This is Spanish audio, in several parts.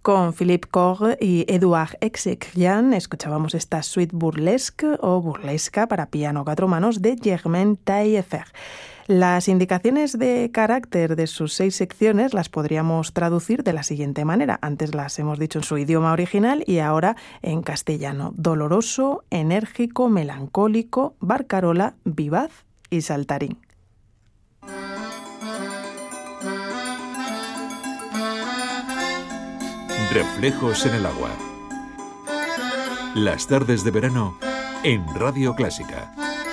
Con Philippe Corr y Édouard Execrian escuchábamos esta suite burlesque o burlesca para piano a cuatro manos de Germaine Taillefer. Las indicaciones de carácter de sus 6 secciones las podríamos traducir de la siguiente manera. Antes las hemos dicho en su idioma original y ahora en castellano. Doloroso, enérgico, melancólico, barcarola, vivaz y saltarín. Reflejos en el agua. Las tardes de verano en Radio Clásica.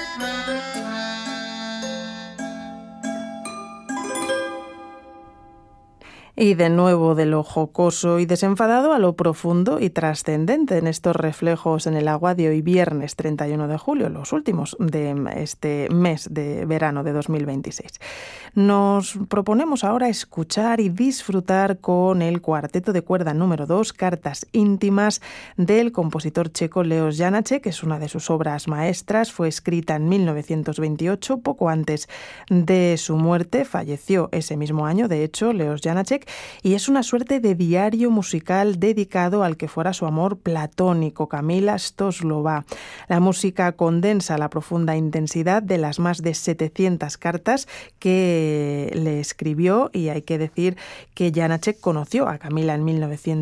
Y de nuevo de lo jocoso y desenfadado a lo profundo y trascendente en estos reflejos en el agua de hoy viernes 31 de julio, los últimos de este mes de verano de 2026. Nos proponemos ahora escuchar y disfrutar con el cuarteto de cuerda número 2, Cartas íntimas, del compositor checo Leos Janáček, que es una de sus obras maestras. Fue escrita en 1928, poco antes de su muerte. Falleció ese mismo año, de hecho, Leos Janáček, y es una suerte de diario musical dedicado al que fuera su amor platónico, Kamila Stoslova. La música condensa la profunda intensidad de las más de 700 cartas que le escribió, y hay que decir que Janáček conoció a Kamila en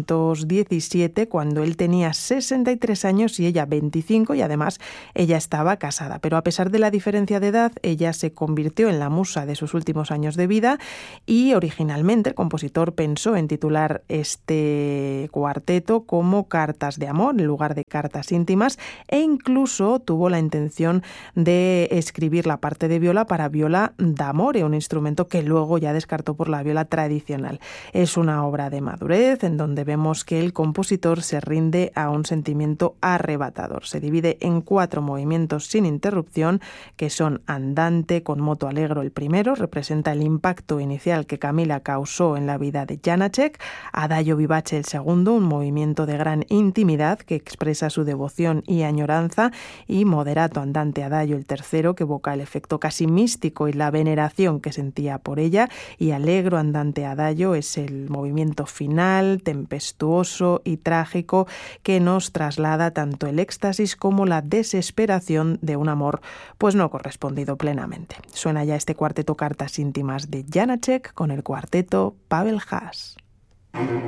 1917, cuando él tenía 63 años y ella 25, y además ella estaba casada. Pero a pesar de la diferencia de edad, ella se convirtió en la musa de sus últimos años de vida, y originalmente el compositor pensó en titular este cuarteto como Cartas de amor en lugar de Cartas íntimas, e incluso tuvo la intención de escribir la parte de viola para viola d'amore, un instrumento que luego ya descartó por la viola tradicional. Es una obra de madurez en donde vemos que el compositor se rinde a un sentimiento arrebatador. Se divide en 4 movimientos sin interrupción, que son andante con moto allegro. El primero representa el impacto inicial que Kamila causó en la vida de Janáček. Adagio vivace el segundo, un movimiento de gran intimidad que expresa su devoción y añoranza, y moderato andante adagio el tercero, que evoca el efecto casi místico y la veneración que sentía por ella, y allegro andante adagio es el movimiento final, tempestuoso y trágico, que nos traslada tanto el éxtasis como la desesperación de un amor pues no correspondido plenamente. Suena ya este cuarteto Cartas íntimas de Janáček con el cuarteto Pavel Haas.